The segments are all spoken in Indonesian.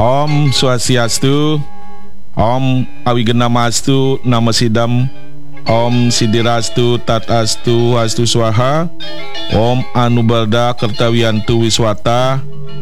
Om Swastiastu, Om Awigenamastu Namasidam, Om Sidirastu Tatastu Wastu Swaha, Om Anubarda Kertawiantu Wiswata.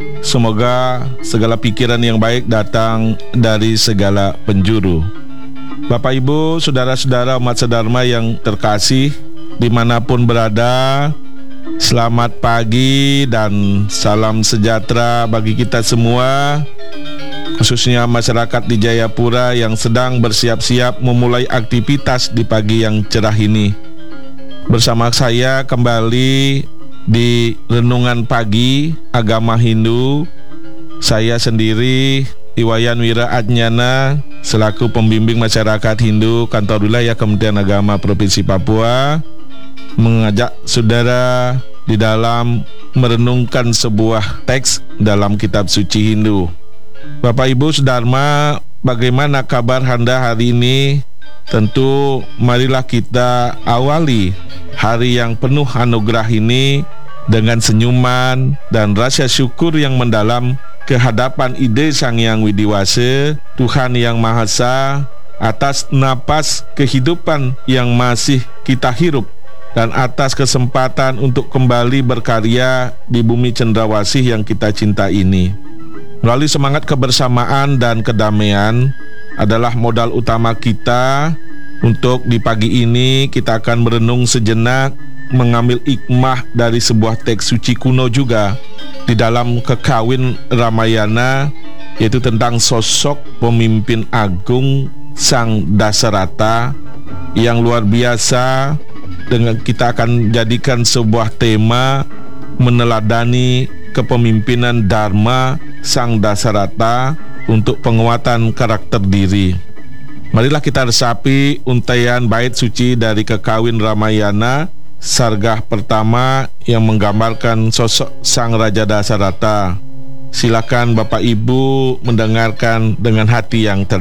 Semoga segala pikiran yang baik datang dari segala penjuru. Bapak Ibu, saudara-saudara umat sedharma yang terkasih dimanapun berada, selamat pagi dan salam sejahtera bagi kita semua, khususnya masyarakat di Jayapura yang sedang bersiap-siap memulai aktivitas di pagi yang cerah ini. Bersama saya kembali di Renungan Pagi Agama Hindu, saya sendiri Iwayan Wira Adnyana selaku pembimbing masyarakat Hindu Kantor Wilayah Kementerian Agama Provinsi Papua mengajak saudara di dalam merenungkan sebuah teks dalam kitab suci Hindu. Bapak Ibu Sedharma, bagaimana kabar Anda hari ini? Tentu marilah kita awali hari yang penuh anugerah ini dengan senyuman dan rasa syukur yang mendalam kehadapan ide Sang Hyang Widiwasa, Tuhan Yang Maha Esa, atas napas kehidupan yang masih kita hirup dan atas kesempatan untuk kembali berkarya di bumi cendrawasih yang kita cinta ini. Melalui semangat kebersamaan dan kedamaian adalah modal utama kita untuk di pagi ini kita akan merenung sejenak, mengambil hikmah dari sebuah teks suci kuno juga di dalam Kekawin Ramayana, yaitu tentang sosok pemimpin agung Sang Dasarata yang luar biasa. Dengan kita akan jadikan sebuah tema meneladani kepemimpinan Dharma Sang Dasarata untuk penguatan karakter diri. Marilah kita resapi untaian bait suci dari Kekawin Ramayana, sargah pertama yang menggambarkan sosok Sang Raja Dasarata. Silakan Bapak Ibu mendengarkan dengan hati yang tenang.